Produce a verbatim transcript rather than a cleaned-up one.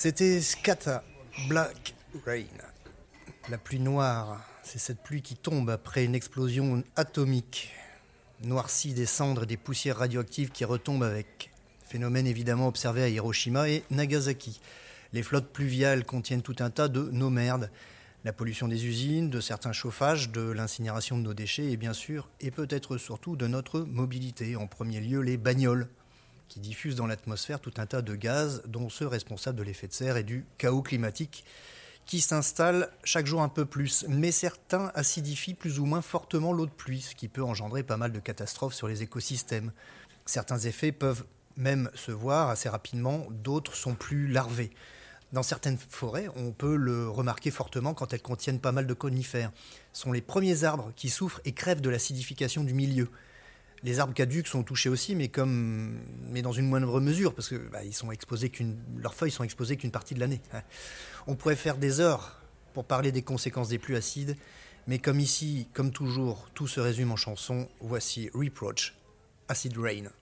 C'était Scata, Black Rain. La pluie noire, c'est cette pluie qui tombe après une explosion atomique, noircie des cendres et des poussières radioactives qui retombent avec. Phénomène évidemment observé à Hiroshima et Nagasaki. Les flottes pluviales contiennent tout un tas de nos merdes. La pollution des usines, de certains chauffages, de l'incinération de nos déchets et bien sûr, et peut-être surtout, de notre mobilité. En premier lieu, les bagnoles, qui diffusent dans l'atmosphère tout un tas de gaz, dont ceux responsables de l'effet de serre et du chaos climatique, qui s'installe chaque jour un peu plus. Mais certains acidifient plus ou moins fortement l'eau de pluie, ce qui peut engendrer pas mal de catastrophes sur les écosystèmes. Certains effets peuvent même se voir assez rapidement, d'autres sont plus larvés. Dans certaines forêts, on peut le remarquer fortement quand elles contiennent pas mal de conifères. Ce sont les premiers arbres qui souffrent et crèvent de l'acidification du milieu. Les arbres caducs sont touchés aussi, mais, comme, mais dans une moindre mesure, parce que bah, ils sont exposés qu'une, leurs feuilles sont exposées qu'une partie de l'année. On pourrait faire des heures pour parler des conséquences des pluies acides, mais comme ici, comme toujours, tout se résume en chanson, voici Reproach, Acid Rain.